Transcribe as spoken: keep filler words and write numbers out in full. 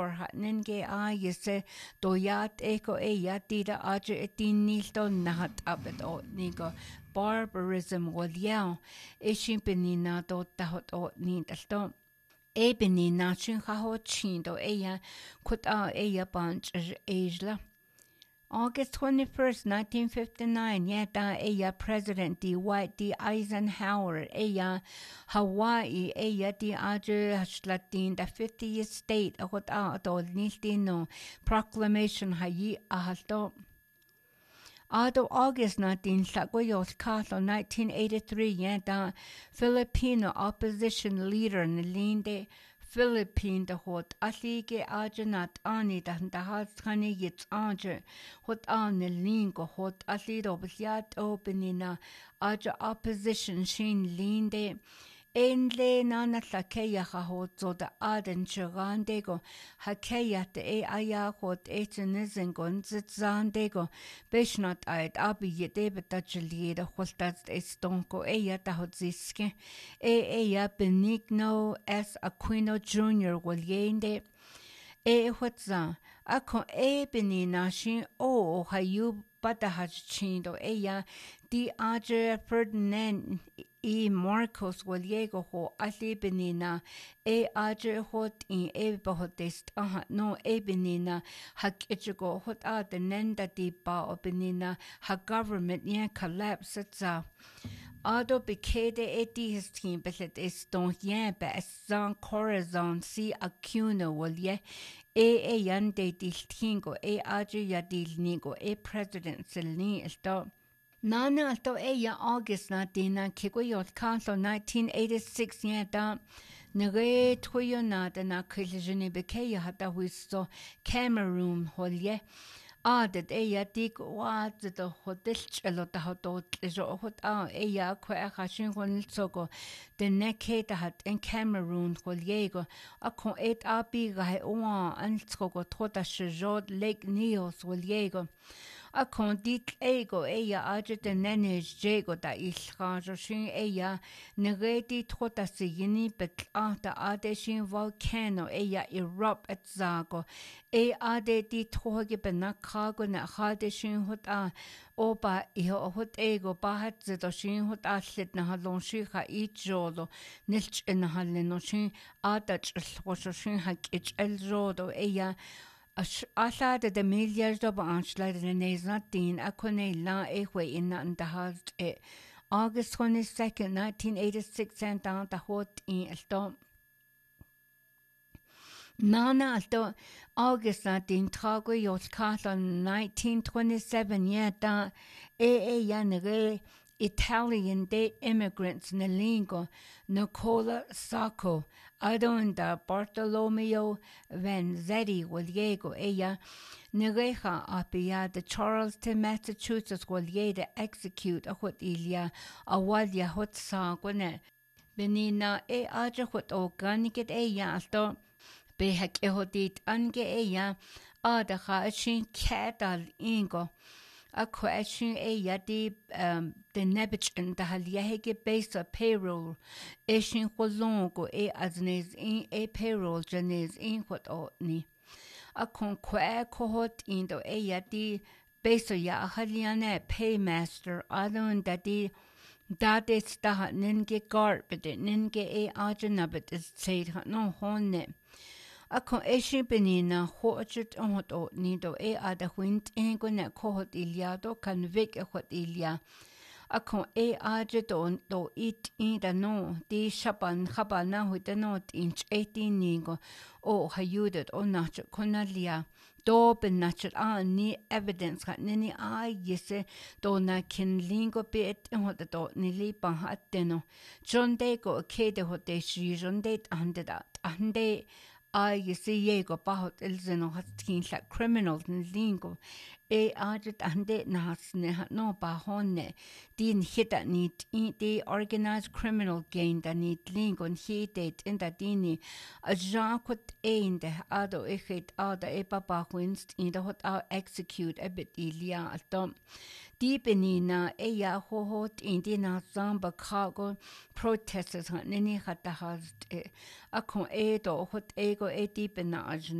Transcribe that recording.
sure hat nenge a yese doyat eko e yatida aje etinilto nahat abet o nigo barbarism wal yao ishin benina do tahot o nindalto e benina chin haho chindo eya kut a eya bunch ejla August twenty-first, nineteen fifty-nine, yata eya President Dwight D. Eisenhower, eya Hawaii, eya di aje hashlatin the fiftieth state, akot a atol niltino proclamation hayi ahalto. Ado August nineteen Tlagoyos Kato nineteen eighty-three, yata Filipino opposition leader Nalinde Philippine the hot alige ajanat ani the hatskani yits anje hot an lingo hot alido biat openina aja opposition shin linde enle nana lakeya hot so the aden chagandego hakeya te e aya hot etenizen gonzandego beshnat ait abi yete betachli the holtat estonko eya ta hot ziske e eya benigno s aquino Junior Wolyende e whatza ako e benina shin o hayu patahaj chindo eya di aje Ferdinand e Marcos Wolyego ho ali benina e aje hot in e bahotest aha no e benina hakichgo hot a the nenda di ba o benina ha government yeah collapse za Ado bekede eti his team belet is don yen be san corazon si acuno wolye e e yande dil tingo e aje ya dil nigo e president selni esto Nana alto e ya August na dina kiko yot kanto nineteen eighty-six yenda nere tuyo na dana kilijini beke ya hata huisto Cameroon holye Adet eya dik wat the hotel chelo ta hotot jo hot a eya kwe a khashin kon soko the neke ta hat in Cameroon holyego a kon et a bi ga o an soko tota shjod lake neos holyego a kon dit ego eya aje the nenej jego da ilha jo shin eya negeti tota sigini bet a ta ade shin volcano eya erupt at zago e ade di toge benak Kago na hade shin hot a oba iho hot ego bahat zedo shin hot a lit na halon shi ha i jolo nilch in halle no shin adach losho shin ha ich el jodo eya ala de de milliards do anschla de nezna din akone la ehwe in na da halt e August twenty-second nineteen eighty-six and down the hot in el Nana alto August nineteen trago yos kata nineteen twenty-seven yeta e e yanere Italian de immigrants nalingo Nicola Sacco Adonda Bartolomeo Vanzetti Waliego eya Nereja apia the Charleston, Massachusetts Walieda execute a hot ilia a walia hot sagone Benina e aja hot organic eya alto Be hak ehodit ange eya ada ha shin kadal ingo a question eya di um the nebich and the halyehege base payroll eshin holongo e aznes in a payroll janes in what otni a con qua cohort indo eya di base ya halyane paymaster adon dadi dade sta nenge garbet nenge e ajanabet is said no honne Ako eshi benina hochit onhot o nido e ada huint ego ne kohot iliado kan vik e hot ilia. Ako e aje do do it in da no di shaban habana huita not inch eighteen nigo o hayudet o nachot konalia. Do ben nachot a ni evidence hat nini a yese do na kin lingo bit en hot do nili ban hat deno. John de go kede hot de shi john de ande dat ande I you see yego bahot elzeno hat kin la criminals in lingo e ajet ande nasne hat no bahonne din hita nit in the organized criminal gain da nit lingo and hitet in da dini a jankot ein de ado echet ada e papa winst in the hot execute a bit ilia atom deep inina e ya hohot in dina zamba cargo protesters hat nini hat da has a kon e do hot ego e deep in